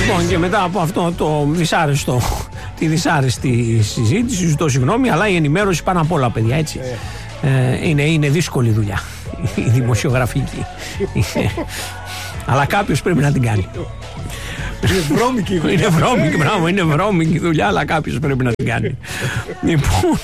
Λοιπόν, και μετά από αυτό το δυσάρεστο, τη δυσάρεστη συζήτηση, ζητώ συγγνώμη, αλλά η ενημέρωση πάνω απ' όλα, παιδιά, έτσι. Είναι δύσκολη δουλειά η δημοσιογραφική. Αλλά κάποιος πρέπει να την κάνει. Είναι βρώμικη δουλειά. Είναι βρώμικη δουλειά, αλλά κάποιος πρέπει να την κάνει. Λοιπόν,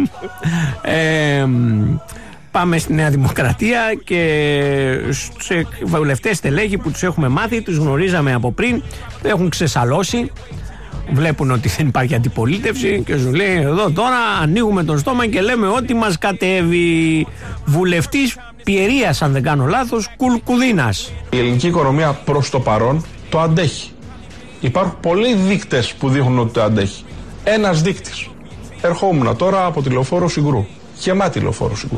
πάμε στη Νέα Δημοκρατία και στους βουλευτές στελέχη που τους έχουμε μάθει, τους γνωρίζαμε από πριν, έχουν ξεσαλώσει, βλέπουν ότι δεν υπάρχει αντιπολίτευση και σου λέει εδώ τώρα ανοίγουμε το στόμα και λέμε ό,τι μας κατέβει. Βουλευτής Πιερίας, αν δεν κάνω λάθος, Κουλκουδίνας. Η ελληνική οικονομία προς το παρόν το αντέχει. Υπάρχουν πολλοί δείκτες που δείχνουν ότι το αντέχει. Ένας δείκτης. Ερχόμουν τώρα από τη Λεωφόρο Συγκρού. Γεμάτη Λεωφόρο Συγκρού.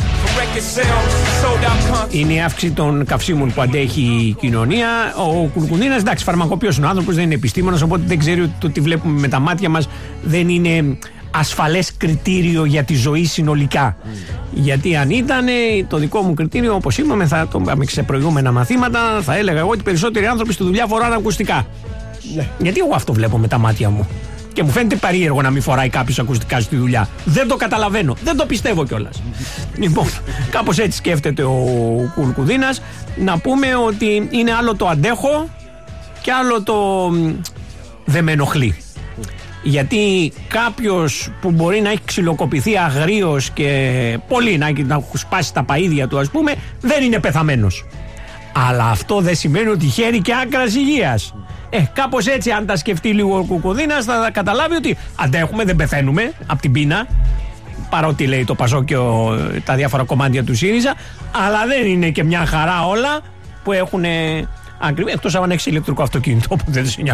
Είναι η αύξηση των καυσίμων που αντέχει η κοινωνία. Ο Κουλκουδίνας, εντάξει, φαρμακοποιός είναι ο άνθρωπος, δεν είναι επιστήμονας, οπότε δεν ξέρει ότι το τι βλέπουμε με τα μάτια μας δεν είναι ασφαλές κριτήριο για τη ζωή συνολικά. Γιατί αν ήταν το δικό μου κριτήριο, όπως είπαμε, θα το είπαμε σε προηγούμενα μαθήματα, θα έλεγα εγώ ότι περισσότεροι άνθρωποι στη δουλειά φοράνε ακουστικά. Γιατί εγώ αυτό βλέπω με τα μάτια μου. Και μου φαίνεται περίεργο να μην φοράει κάποιος ακουστικά στη δουλειά. Δεν το καταλαβαίνω. Δεν το πιστεύω κιόλας. Λοιπόν, κάπως έτσι σκέφτεται ο Κουλκουδίνας. Να πούμε ότι είναι άλλο το αντέχω και άλλο το δεν με ενοχλεί. Γιατί κάποιος που μπορεί να έχει ξυλοκοπηθεί αγρίος και πολύ να έχει σπάσει τα παΐδια του, ας πούμε, δεν είναι πεθαμένος. Αλλά αυτό δεν σημαίνει ότι χαίρει και άκρας υγείας. Κάπως έτσι, αν τα σκεφτεί λίγο ο Κουλκουδίνας, θα καταλάβει ότι αντέχουμε, δεν πεθαίνουμε από την πείνα. Παρότι λέει το Πασόκ και τα διάφορα κομμάτια του ΣΥΡΙΖΑ, αλλά δεν είναι και μια χαρά όλα που έχουν ακριβή, εκτός αν έχεις ηλεκτρικό αυτοκίνητο, οπότε δεν σε νοιάζει.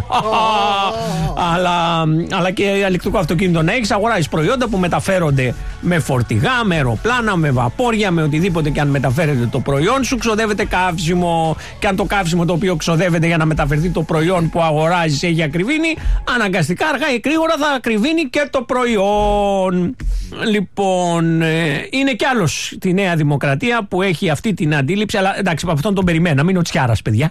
Αλλά και ηλεκτρικό αυτοκίνητο να έχεις, αγοράζεις προϊόντα που μεταφέρονται με φορτηγά, με αεροπλάνα, με βαπόρια, με οτιδήποτε και αν μεταφέρεται το προϊόν σου, ξοδεύεται καύσιμο. Και αν το καύσιμο το οποίο ξοδεύεται για να μεταφερθεί το προϊόν που αγοράζεις έχει ακριβήνει, αναγκαστικά αργά ή γρήγορα θα ακριβήνει και το προϊόν. Λοιπόν, είναι κι άλλος στη Νέα Δημοκρατία που έχει αυτή την αντίληψη, αλλά εντάξει, από αυτόν τον περιμένω, μην είναι ο Τσιάρας, παιδιά.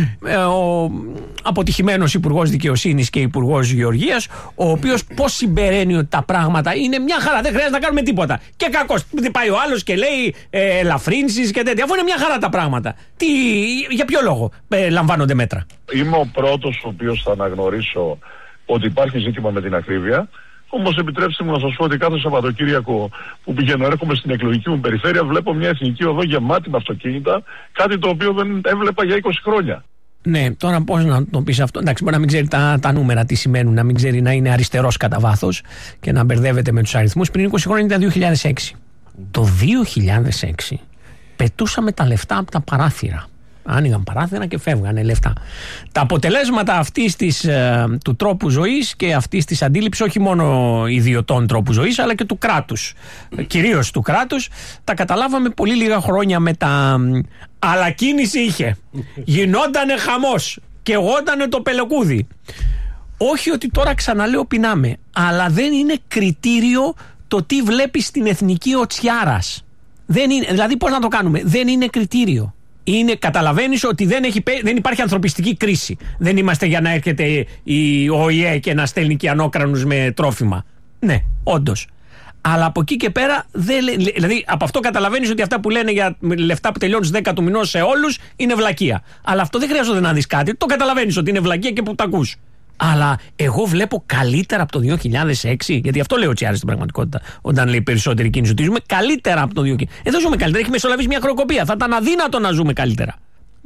Ο αποτυχημένος Υπουργός Δικαιοσύνης και Υπουργός Γεωργίας, ο οποίος πώς συμπεραίνει ότι τα πράγματα είναι μια χαρά, δεν χρειάζεται να κάνουμε τίποτα. Και κακώς πάει ο άλλος και λέει ελαφρύνσεις και τέτοια, αφού είναι μια χαρά τα πράγματα. Για ποιο λόγο λαμβάνονται μέτρα? Είμαι ο πρώτος ο οποίος θα αναγνωρίσω ότι υπάρχει ζήτημα με την ακρίβεια. Όμως επιτρέψτε μου να σας πω ότι κάθε Σαββατοκύριακο που πηγαίνω, έρχομαι στην εκλογική μου περιφέρεια, βλέπω μια εθνική οδό γεμάτη με αυτοκίνητα, κάτι το οποίο δεν έβλεπα για 20 χρόνια. Ναι, τώρα πώς να το πεις αυτό? Εντάξει, μπορεί να μην ξέρει τα νούμερα τι σημαίνουν, να μην ξέρει, να είναι αριστερός κατά βάθος και να μπερδεύεται με τους αριθμούς. Πριν 20 χρόνια ήταν 2006. Το 2006 πετούσαμε τα λεφτά από τα παράθυρα. Άνοιγαν παράθυρα και φεύγανε λεφτά. Τα αποτελέσματα αυτής του τρόπου ζωής και αυτής της αντίληψης, όχι μόνο ιδιωτών τρόπου ζωής, αλλά και του κράτους, κυρίως του κράτους, τα καταλάβαμε πολύ λίγα χρόνια μετά. Αλλά κίνηση είχε. Γινότανε χαμός και εγώτανε το πελεκούδι. Όχι ότι τώρα ξαναλέω πεινάμε, αλλά δεν είναι κριτήριο το τι βλέπει στην εθνική ο Τσιάρας. Δεν είναι, δηλαδή πώς να το κάνουμε? Δεν είναι κριτήριο. Καταλαβαίνεις ότι δεν υπάρχει ανθρωπιστική κρίση. Δεν είμαστε για να έρχεται η ΟΗΕ και να στέλνει κιανόκρανους με τρόφιμα. Ναι, όντως. Αλλά από εκεί και πέρα, δηλαδή από αυτό καταλαβαίνεις ότι αυτά που λένε για λεφτά που τελειώνουν στις 10 του μηνός σε όλους είναι βλακεία. Αλλά αυτό δεν χρειάζεται να δεις κάτι. Το καταλαβαίνεις ότι είναι βλακεία και που τα ακούς. Αλλά εγώ βλέπω καλύτερα από το 2006, γιατί αυτό λέει ο Τσιάρης στην πραγματικότητα, όταν λέει περισσότερη κίνηση, ότι ζούμε καλύτερα από το 2006. Εδώ ζούμε καλύτερα, έχει μεσολαβήσει μια χρεοκοπία. Θα ήταν αδύνατο να ζούμε καλύτερα.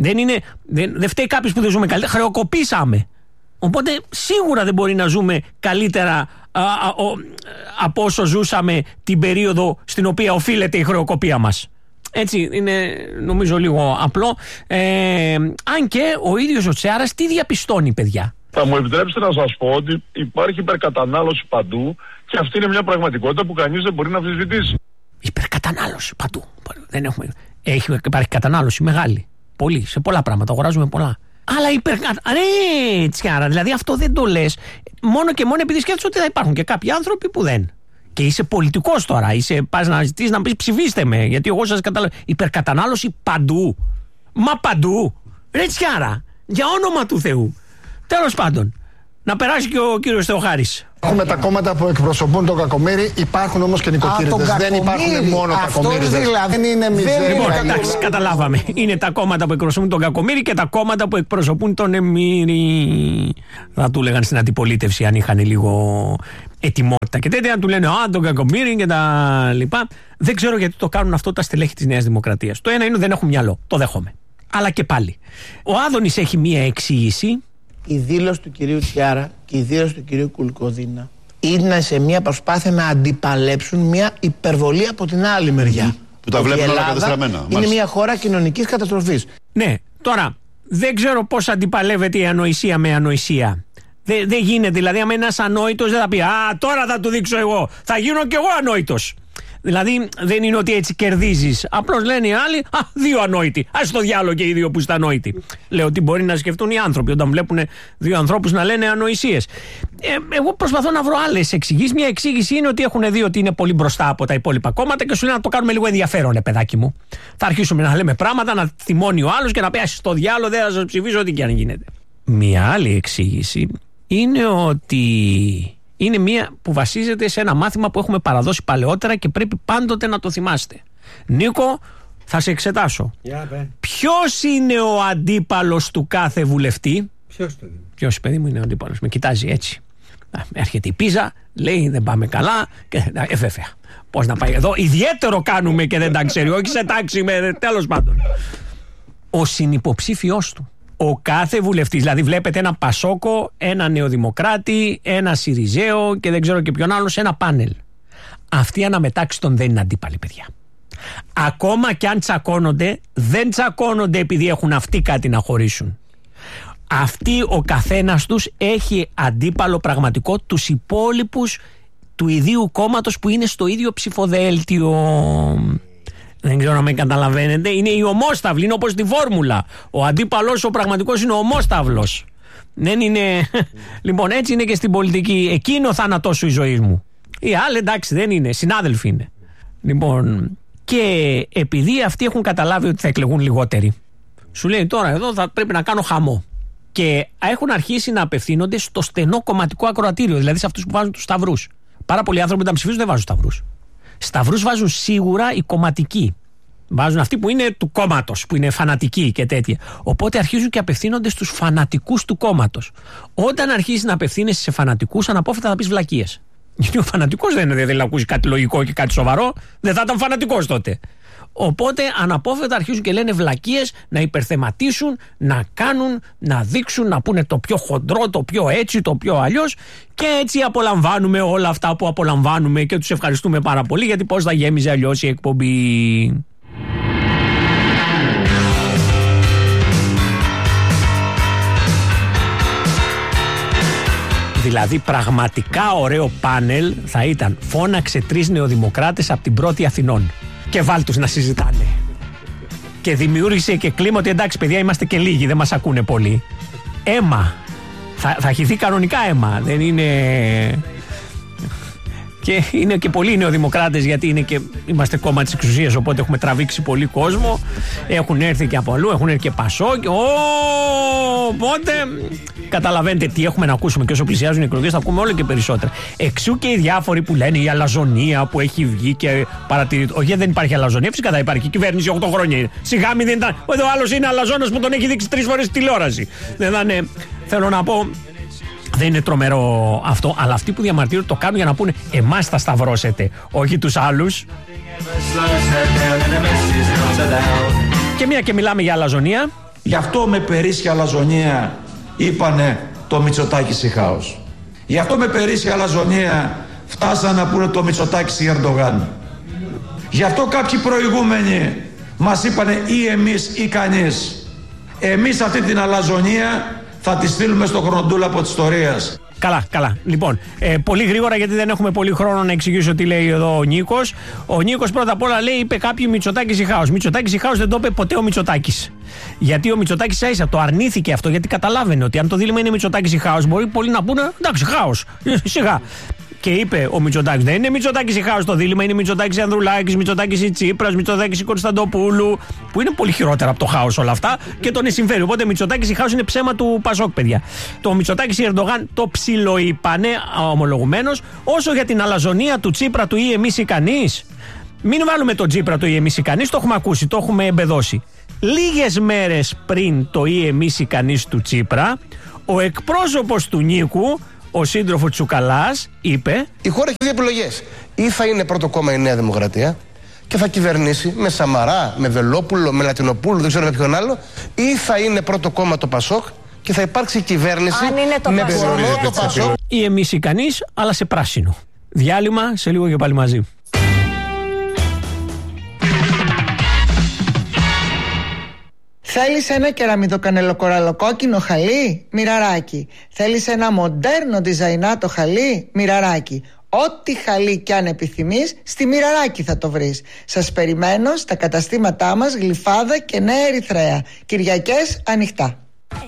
Δεν φταίει κάποιος που δεν ζούμε καλύτερα. Χρεοκοπήσαμε. Οπότε σίγουρα δεν μπορεί να ζούμε καλύτερα από όσο ζούσαμε την περίοδο στην οποία οφείλεται η χρεοκοπία μας. Έτσι είναι, νομίζω, λίγο απλό. Αν και ο ίδιος ο Τσιάρας τι διαπιστώνει, παιδιά? Θα μου επιτρέψετε να σας πω ότι υπάρχει υπερκατανάλωση παντού και αυτή είναι μια πραγματικότητα που κανείς δεν μπορεί να αμφισβητήσει. Υπερκατανάλωση παντού. Υπάρχει κατανάλωση μεγάλη. Πολύ, σε πολλά πράγματα. Αγοράζουμε πολλά. Αλλά ναι, Τσιάρα, δηλαδή αυτό δεν το λες μόνο και μόνο επειδή σκέφτεσαι ότι θα υπάρχουν και κάποιοι άνθρωποι που δεν. Και είσαι πολιτικός τώρα. Πας να ζητήσεις να πεις ψηφίστε με, γιατί εγώ σας καταλαβαίνω. Υπερκατανάλωση παντού. Μα παντού. Ρε Τσιάρα, για όνομα του Θεού. Τέλος πάντων, να περάσει και ο κύριος Θεοχάρης. Έχουμε τα κόμματα που εκπροσωπούν τον Κακομοίρη, υπάρχουν όμως και νοικοκύριδες. Δεν υπάρχουν μόνο Κακομοίριδες. Δηλαδή δεν είναι μιζέρια. Λοιπόν, εντάξει, καταλάβαμε. Είναι τα κόμματα που εκπροσωπούν τον Κακομοίρη και τα κόμματα που εκπροσωπούν τον Εμμύρη. Θα του λέγαν στην αντιπολίτευση, αν είχαν λίγο ετοιμότητα και τέτοια, να του λένε τον Κακομοίρη και τα λοιπά. Δεν ξέρω γιατί το κάνουν αυτό τα στελέχη της Νέας Δημοκρατίας. Το ένα είναι ότι δεν έχουν μυαλό. Το δέχομαι. Αλλά και πάλι. Ο Άδωνης έχει μία εξήγηση. Η δήλωση του κυρίου Τσιάρα και η δήλωση του κυρίου Κουλκοδίνα είναι σε μια προσπάθεια να αντιπαλέψουν μια υπερβολή από την άλλη μεριά. Που τα βλέπουν όλα καταστραμμένα. Είναι μια χώρα κοινωνικής καταστροφής. Ναι, τώρα δεν ξέρω πώς αντιπαλεύεται η ανοησία με ανοησία. Δεν γίνεται, δηλαδή, αν ένας ανόητος δεν θα πει τώρα θα του δείξω εγώ. Θα γίνω κι εγώ ανόητος. Δηλαδή δεν είναι ότι έτσι κερδίζεις. Απλώς λένε οι άλλοι, δύο ανόητοι. Ας το διάλογο και οι δύο που είστε ανόητοι. Λέω ότι μπορεί να σκεφτούν οι άνθρωποι όταν βλέπουν δύο ανθρώπους να λένε ανοησίες. Εγώ προσπαθώ να βρω άλλες εξηγήσεις. Μια εξήγηση είναι ότι έχουν δει ότι είναι πολύ μπροστά από τα υπόλοιπα κόμματα και σου λένε να το κάνουμε λίγο ενδιαφέρον, παιδάκι μου. Θα αρχίσουμε να λέμε πράγματα, να θυμώνει ο άλλος και να πει στο διάλογο, δεν θα σας ψηφίσω ό,τι και αν γίνεται. Μια άλλη εξήγηση είναι ότι είναι μία που βασίζεται σε ένα μάθημα που έχουμε παραδώσει παλαιότερα και πρέπει πάντοτε να το θυμάστε. Νίκο, θα σε εξετάσω. Ποιος είναι ο αντίπαλος του κάθε βουλευτή? Ποιος, παιδί μου, είναι ο αντίπαλος? Με κοιτάζει έτσι. Έρχεται η Πίζα, λέει δεν πάμε καλά και βέβαια. Πώς να πάει εδώ? Ιδιαίτερο κάνουμε και δεν τα ξέρει. Όχι σε τάξη με, τέλος πάντων. Ο συνυποψήφιός του. Ο κάθε βουλευτής, δηλαδή βλέπετε ένα Πασόκο, ένα Νεοδημοκράτη, ένα Σιριζέο και δεν ξέρω και ποιον άλλο σε ένα πάνελ. Αυτοί αναμετάξει των δεν είναι αντίπαλοι, παιδιά. Ακόμα κι αν τσακώνονται, δεν τσακώνονται επειδή έχουν αυτοί κάτι να χωρίσουν. Αυτοί ο καθένας τους έχει αντίπαλο πραγματικό τους υπόλοιπους του ιδίου κόμματος που είναι στο ίδιο ψηφοδέλτιο. Δεν ξέρω αν με καταλαβαίνετε. Είναι οι ομόσταυλοι, είναι όπως τη φόρμουλα. Ο αντίπαλος ο πραγματικός είναι ο ομόσταυλος. Δεν είναι. Λοιπόν, έτσι είναι και στην πολιτική. Εκεί είναι ο θάνατός σου η ζωή μου. Οι άλλοι εντάξει δεν είναι, συνάδελφοι είναι. Λοιπόν, και επειδή αυτοί έχουν καταλάβει ότι θα εκλεγούν λιγότεροι, σου λέει τώρα εδώ θα πρέπει να κάνω χαμό. Και έχουν αρχίσει να απευθύνονται στο στενό κομματικό ακροατήριο, δηλαδή σε αυτούς που βάζουν τους σταυρούς. Πάρα πολλοί άνθρωποι όταν ψηφίζουν δεν βάζουν σταυρούς. Σταυρούς βάζουν σίγουρα οι κομματικοί. Βάζουν αυτοί που είναι του κόμματος, που είναι φανατικοί και τέτοια. Οπότε αρχίζουν και απευθύνονται στους φανατικούς του κόμματος. Όταν αρχίσεις να απευθύνεσαι σε φανατικούς, αναπόφευκτα θα πεις βλακίες. Γιατί ο φανατικός δεν θέλει να ακούσει κάτι λογικό και κάτι σοβαρό, δεν θα ήταν φανατικός τότε. Οπότε αναπόφευκτα αρχίζουν και λένε βλακίες, να υπερθεματίσουν, να κάνουν, να δείξουν, να πούνε το πιο χοντρό, το πιο έτσι, το πιο αλλιώς. Και έτσι απολαμβάνουμε όλα αυτά που απολαμβάνουμε και τους ευχαριστούμε πάρα πολύ, γιατί πώς θα γέμιζε αλλιώς η εκπομπή. Δηλαδή πραγματικά ωραίο πάνελ θα ήταν φώναξε 3 νεοδημοκράτες από την πρώτη Αθηνών και βάλ τους να συζητάνε. Και δημιούργησε και κλίμα ότι εντάξει παιδιά είμαστε και λίγοι, δεν μας ακούνε πολύ. Αίμα. Θα χυθεί κανονικά αίμα. Δεν είναι... Και είναι και πολλοί νεοδημοκράτες γιατί είμαστε κόμμα της εξουσίας, οπότε έχουμε τραβήξει πολύ κόσμο. Έχουν έρθει και από αλλού, έχουν έρθει και Πασόκ. Οπότε καταλαβαίνετε τι έχουμε να ακούσουμε και όσο πλησιάζουν οι εκλογές θα ακούμε όλο και περισσότερα. Εξού και οι διάφοροι που λένε η αλαζονία που έχει βγει και παρατηρείται. Όχι, δεν υπάρχει αλαζονία, φυσικά θα υπάρχει. Η κυβέρνηση 8 χρόνια. Σιγά μην δεν ήταν. Ο άλλος είναι αλαζόνας που τον έχει δείξει 3 φορές στη τηλεόραση. Δεν θα είναι. Θέλω να πω. Δεν είναι τρομερό αυτό, αλλά αυτοί που διαμαρτύρουν το κάνουν για να πούνε εμάς θα σταυρώσετε, όχι τους άλλους. Και μια και μιλάμε για αλαζονία. Γι' αυτό με περίσσια αλαζονία είπανε το Μητσοτάκης η χάος. Γι' αυτό με περίσσια αλαζονία φτάσαν να πούνε το Μητσοτάκης η Ερντογάν. Γι' αυτό κάποιοι προηγούμενοι μας είπανε ή εμείς ή κανείς. Εμείς αυτή την αλαζονία θα τη στείλουμε στο χρονοτούλαπο της ιστορίας. Καλά. Λοιπόν, πολύ γρήγορα γιατί δεν έχουμε πολύ χρόνο να εξηγήσω τι λέει εδώ ο Νίκος. Ο Νίκος πρώτα απ' όλα λέει, είπε κάποιοι Μητσοτάκης ή χάος. Μητσοτάκης ή χάος δεν το είπε ποτέ ο Μητσοτάκης. Γιατί ο Μητσοτάκης ίσα το αρνήθηκε αυτό, γιατί καταλάβαινε ότι αν το δίλημα είναι Μητσοτάκης ή χάος, μπορεί πολλοί να πούνε εντάξει, χάος. Σιγά. Και είπε ο Μητσοτάκης, δεν είναι Μητσοτάκης η Χάος στο δίλημμα, είναι Μητσοτάκης η Ανδρουλάκης, Μητσοτάκης η Τσίπρας, Μητσοτάκης η Κωνσταντοπούλου, που είναι πολύ χειρότερα από το Χάος όλα αυτά και τον συμφέρει. Οπότε Μητσοτάκης η Χάος είναι ψέμα του Πασόκ, παιδιά. Το Μητσοτάκης η Ερντογάν το ψιλοείπανε ομολογουμένως. Όσο για την αλαζονία του Τσίπρα του ή εμείς ή κανείς, μην βάλουμε τον Τσίπρα του ή εμείς ή κανείς, το έχουμε ακούσει, το έχουμε εμπεδώσει. Λίγες μέρες πριν το ή εμείς ή κανείς του Τσίπρα, ο εκπρόσωπος του Νίκου, ο σύντροφος Τσουκαλάς, είπε: η χώρα έχει δύο επιλογές. Ή θα είναι πρώτο κόμμα η Νέα Δημοκρατία και θα κυβερνήσει με Σαμαρά, με Βελόπουλο, με Λατινοπούλου, δεν ξέρω με ποιον άλλο, ή θα είναι πρώτο κόμμα το Πασόκ και θα υπάρξει κυβέρνηση με Πασόκ, το Πασόκ. Ή εμείς ή κανείς, αλλά σε πράσινο. Διάλειμμα, σε λίγο και πάλι μαζί. Θέλεις ένα κεραμιδοκανελοκοραλοκόκκινο χαλί? Μοιραράκι. Θέλεις ένα μοντέρνο διζαϊνάτο χαλί? Μοιραράκι. Ό,τι χαλί κι αν επιθυμείς, στη Μοιραράκι θα το βρεις. Σας περιμένω στα καταστήματά μας Γλυφάδα και Νέα Ερυθρέα. Κυριακές ανοιχτά.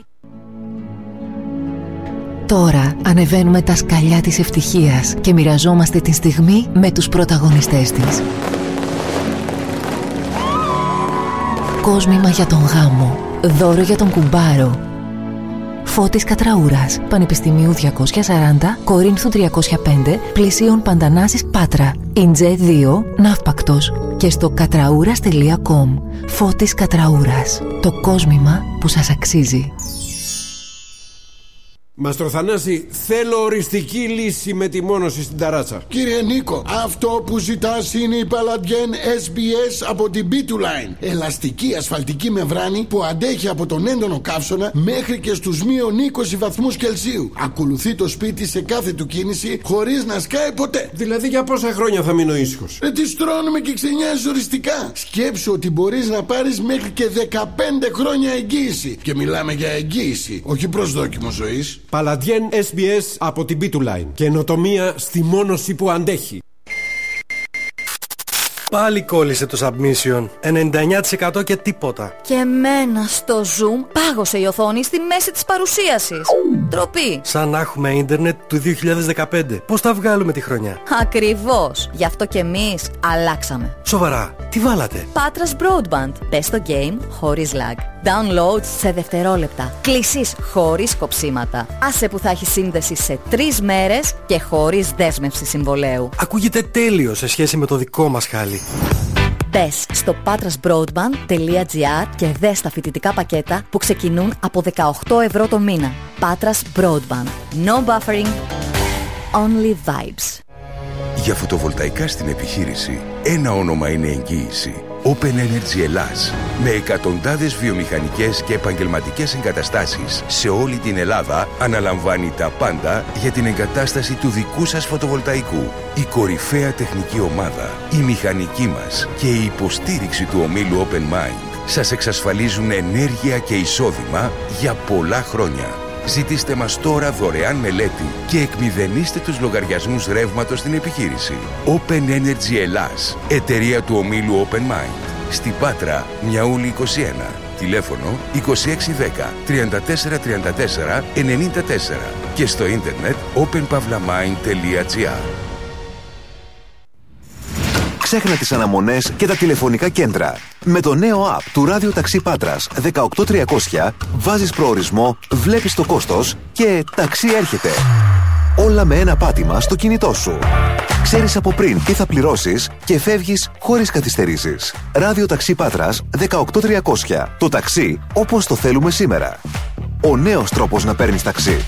Τώρα ανεβαίνουμε τα σκαλιά της ευτυχίας και μοιραζόμαστε τη στιγμή με τους πρωταγωνιστές της. Κόσμημα για τον γάμο. Δώρο για τον κουμπάρο. Φώτης Κατραούρας, Πανεπιστημίου 240, Κορίνθου 305, Πλησίων Παντανάσης Πάτρα. Ιντζέ 2, Ναύπακτος. Και στο κατραούρας.com. Φώτης Κατραούρας. Το κόσμημα που σας αξίζει. Μαστροθανάση, θέλω οριστική λύση με τη μόνωση στην ταράτσα. Κύριε Νίκο, αυτό που ζητάς είναι η Παλαντιέν SBS από την B2Line. Ελαστική ασφαλτική μεμβράνη που αντέχει από τον έντονο καύσωνα μέχρι και στους μείον 20 βαθμούς Κελσίου. Ακολουθεί το σπίτι σε κάθε του κίνηση χωρίς να σκάει ποτέ. Δηλαδή για πόσα χρόνια θα μείνω ήσυχος? Τη στρώνουμε και ξενιάζεις οριστικά. Σκέψου ότι μπορείς να πάρεις μέχρι και 15 χρόνια εγγύηση. Και μιλάμε για εγγύηση, όχι προσδόκιμο ζωής. Παλαντιέν SBS από την B2Line. Καινοτομία στη μόνωση που αντέχει. Πάλι κόλλησε το submission. 99% και τίποτα. Και εμένα στο Zoom πάγωσε η οθόνη στη μέση της παρουσίασης. Ντροπή. Σαν να έχουμε ίντερνετ του 2015. Πώς θα βγάλουμε τη χρονιά? Ακριβώς. Γι' αυτό και εμείς αλλάξαμε. Σοβαρά, τι βάλατε? Patras Broadband. Μπες στο game χωρίς lag. Download σε δευτερόλεπτα. Κλήσεις χωρίς κοψίματα. Άσε που θα έχει σύνδεση σε 3 μέρες και χωρίς δέσμευση συμβολέου. Ακούγεται τέλειο σε σχέση με το δικό μας χάλι. Μπες στο patrasbroadband.gr και δες τα φοιτητικά πακέτα που ξεκινούν από 18 ευρώ το μήνα. Patras Broadband. No buffering. Only vibes. Για φωτοβολταϊκά στην επιχείρηση, ένα όνομα είναι εγγύηση. Open Energy Ελλάς. Με εκατοντάδες βιομηχανικές και επαγγελματικές εγκαταστάσεις σε όλη την Ελλάδα, αναλαμβάνει τα πάντα για την εγκατάσταση του δικού σας φωτοβολταϊκού. Η κορυφαία τεχνική ομάδα, η μηχανική μας και η υποστήριξη του ομίλου Open Mind σας εξασφαλίζουν ενέργεια και εισόδημα για πολλά χρόνια. Ζητήστε μας τώρα δωρεάν μελέτη και εκμηδενίστε τους λογαριασμούς ρεύματος στην επιχείρηση. Open Energy Ελλάς, εταιρεία του ομίλου Open Mind. Στην Πάτρα, Μιαούλη 21. Τηλέφωνο 2610 3434 94 και στο ίντερνετ openpavlamind.gr. Ξέχνα τις αναμονές και τα τηλεφωνικά κέντρα. Με το νέο app του Ράδιο Ταξί Πάτρας 18300 βάζεις προορισμό, βλέπεις το κόστος και ταξί έρχεται. Όλα με ένα πάτημα στο κινητό σου. Ξέρεις από πριν τι θα πληρώσεις και φεύγεις χωρίς καθυστερήσεις. Ράδιο Ταξί Πάτρας 18300. Το ταξί όπως το θέλουμε σήμερα. Ο νέος τρόπος να παίρνεις ταξί.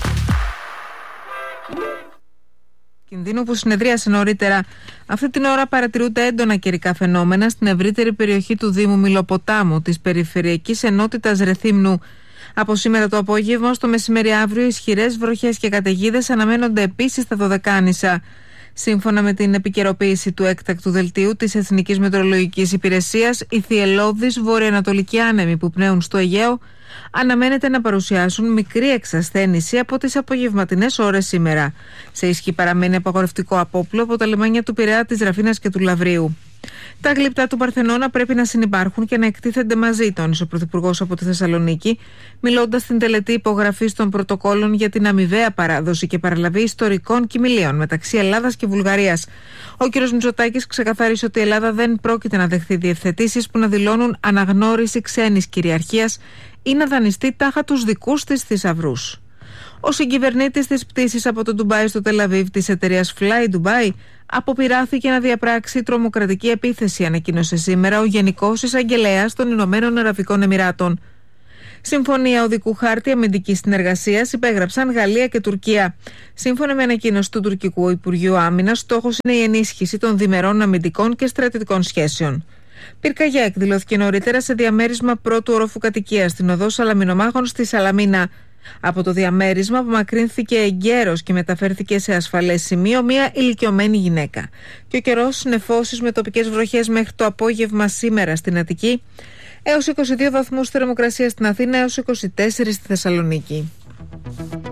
Κινδύνου που συνεδρίασε νωρίτερα. Αυτή την ώρα παρατηρούνται έντονα καιρικά φαινόμενα στην ευρύτερη περιοχή του Δήμου Μηλοποτάμου, της Περιφερειακής Ενότητας Ρεθύμνου. Από σήμερα το απόγευμα στο μεσημέρι αύριο, ισχυρές βροχές και καταιγίδες αναμένονται επίσης στα Δωδεκάνησα. Σύμφωνα με την επικαιροποίηση του έκτακτου δελτίου της Εθνικής Μετεωρολογικής Υπηρεσίας, οι θυελλώδεις βορειοανατολικοί άνεμοι που πνέουν στο Αιγαίο αναμένεται να παρουσιάσουν μικρή εξασθένηση από τις απογευματινές ώρες σήμερα. Σε ισχύ παραμένει απαγορευτικό απόπλου από τα λιμάνια του Πειραιά, της Ραφίνας και του Λαβρίου. Τα γλυπτά του Παρθενώνα πρέπει να συνυπάρχουν και να εκτίθενται μαζί, τόνισε ο Πρωθυπουργός από τη Θεσσαλονίκη, μιλώντας στην τελετή υπογραφής των πρωτοκόλων για την αμοιβαία παράδοση και παραλαβή ιστορικών κοιμηλίων μεταξύ Ελλάδας και Βουλγαρίας. Ο κ. Μητσοτάκης ξεκαθάρισε ότι η Ελλάδα δεν πρόκειται να δεχθεί διευθετήσεις που να δηλώνουν αναγνώριση ξένης κυριαρχίας ή να δανειστεί τάχα τους δικούς της θησαυρούς. Ο συγκυβερνήτης της πτήσης από το Ντουμπάι στο Τελαβίβ της εταιρείας Fly Dubai αποπειράθηκε να διαπράξει τρομοκρατική επίθεση, ανακοίνωσε σήμερα ο Γενικός Εισαγγελέας των Ηνωμένων Αραβικών Εμιράτων. Συμφωνία οδικού χάρτη αμυντικής συνεργασίας υπέγραψαν Γαλλία και Τουρκία. Σύμφωνα με ανακοίνωση του τουρκικού Υπουργείου Άμυνας, στόχος είναι η ενίσχυση των διμερών αμυντικών και στρατιωτικών σχέσεων. Πυρκαγιά εκδηλώθηκε νωρίτερα σε διαμέρισμα πρώτου ορόφου κατοικίας στην οδό Σαλαμινομάχων στη Σαλαμίνα. Από το διαμέρισμα απομακρύνθηκε εγκαίρως και μεταφέρθηκε σε ασφαλές σημείο μια ηλικιωμένη γυναίκα. Και ο καιρός νεφώσεις με τοπικές βροχές μέχρι το απόγευμα σήμερα στην Αττική, έως 22 βαθμούς θερμοκρασία στην Αθήνα, έως 24 στη Θεσσαλονίκη.